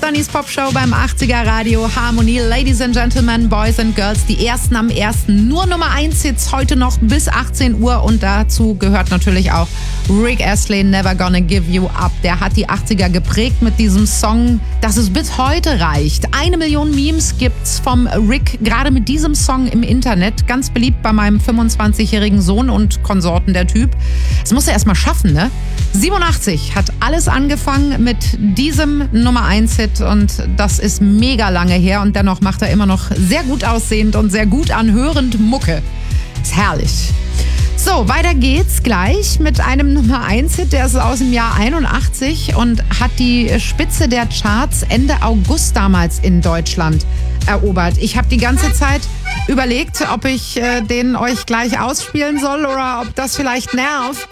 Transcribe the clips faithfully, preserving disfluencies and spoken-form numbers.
Sonnys Popshow beim achtziger Radio Harmonie. Ladies and Gentlemen, Boys and Girls, die ersten am ersten. Nur Nummer eins Hits heute noch bis achtzehn Uhr und dazu gehört natürlich auch Rick Astley, Never Gonna Give You Up. Der hat die achtziger geprägt mit diesem Song, dass es bis heute reicht. Eine Million Memes gibt's vom Rick gerade mit diesem Song im Internet. Ganz beliebt bei meinem fünfundzwanzigjährigen Sohn und Konsorten, der Typ. Das muss er erst mal schaffen, ne? siebenundachtzig hat alles angefangen mit diesem Nummer eins Hit und das ist mega lange her und dennoch macht er immer noch sehr gut aussehend und sehr gut anhörend Mucke. Ist herrlich. So, weiter geht's gleich mit einem Nummer eins Hit, der ist aus dem Jahr einundachtzig und hat die Spitze der Charts Ende August damals in Deutschland erobert. Ich habe die ganze Zeit überlegt, ob ich äh, den euch gleich ausspielen soll oder ob das vielleicht nervt.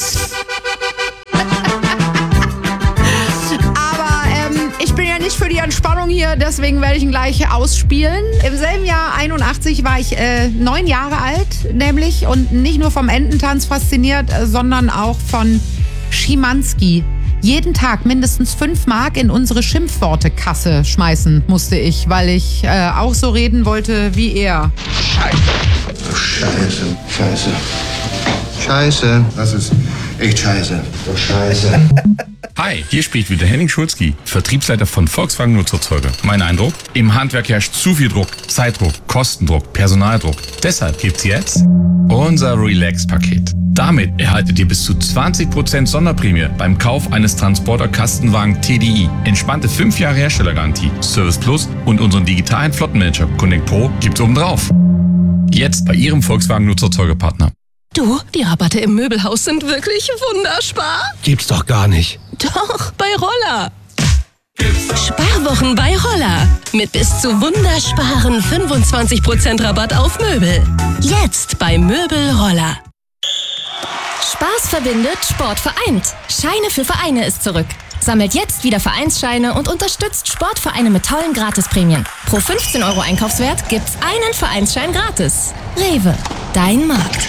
Ich bin ja nicht für die Entspannung hier, deswegen werde ich ihn gleich ausspielen. Im selben Jahr einundachtzig war ich äh, neun Jahre alt, nämlich, und nicht nur vom Ententanz fasziniert, sondern auch von Schimanski. Jeden Tag mindestens fünf Mark in unsere Schimpfworte-Kasse schmeißen musste ich, weil ich äh, auch so reden wollte wie er. Scheiße. Scheiße. Scheiße. Scheiße. Das ist echt scheiße. Oh, Scheiße. Hi, hier spricht wieder Henning Schulzki, Vertriebsleiter von Volkswagen Nutzfahrzeuge. Mein Eindruck? Im Handwerk herrscht zu viel Druck, Zeitdruck, Kostendruck, Personaldruck. Deshalb gibt's jetzt unser Relax-Paket. Damit erhaltet ihr bis zu zwanzig Prozent Sonderprämie beim Kauf eines Transporter-Kastenwagen T D I. Entspannte fünf Jahre Herstellergarantie, Service Plus und unseren digitalen Flottenmanager Connect Pro gibt's obendrauf. Jetzt bei Ihrem Volkswagen Nutzfahrzeuge-Partner. Du, die Rabatte im Möbelhaus sind wirklich wunderspar. Gibt's doch gar nicht. Doch, bei Roller. Sparwochen bei Roller. Mit bis zu wundersparen fünfundzwanzig Prozent Rabatt auf Möbel. Jetzt bei Möbel Roller. Spaß verbindet, Sport vereint. Scheine für Vereine ist zurück. Sammelt jetzt wieder Vereinsscheine und unterstützt Sportvereine mit tollen Gratisprämien. Pro fünfzehn Euro Einkaufswert gibt's einen Vereinsschein gratis. Rewe, dein Markt.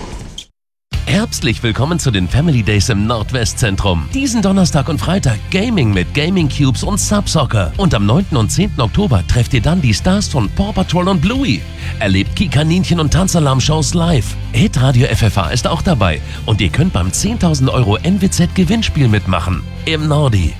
Herzlich willkommen zu den Family Days im Nordwestzentrum. Diesen Donnerstag und Freitag Gaming mit Gaming Cubes und Subsoccer. Und am neunten und zehnten Oktober trefft ihr dann die Stars von Paw Patrol und Bluey. Erlebt Kikaninchen und Tanzalarm-Shows live. Hitradio F F A ist auch dabei. Und ihr könnt beim zehntausend Euro N W Z-Gewinnspiel mitmachen. Im Nordi.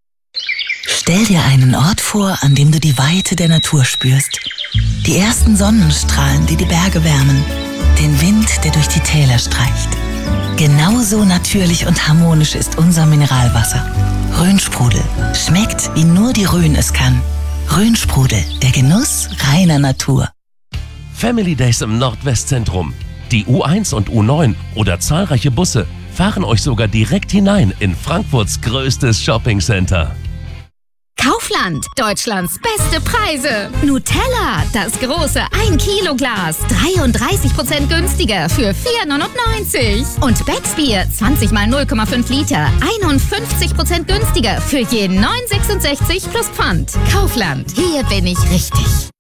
Stell dir einen Ort vor, an dem du die Weite der Natur spürst. Die ersten Sonnenstrahlen, die die Berge wärmen. Den Wind, der durch die Täler streicht. Genauso natürlich und harmonisch ist unser Mineralwasser. Rhönsprudel. Schmeckt, wie nur die Rhön es kann. Rhönsprudel, der Genuss reiner Natur. Family Days im Nordwestzentrum. Die U eins und U neun oder zahlreiche Busse fahren euch sogar direkt hinein in Frankfurts größtes Shoppingcenter. Kaufland, Deutschlands beste Preise. Nutella, das große ein Kilo Glas, dreiunddreißig Prozent günstiger für vier neunundneunzig. Und Becksbier, zwanzig mal null Komma fünf Liter, einundfünfzig Prozent günstiger für je neun sechsundsechzig plus Pfand. Kaufland, hier bin ich richtig.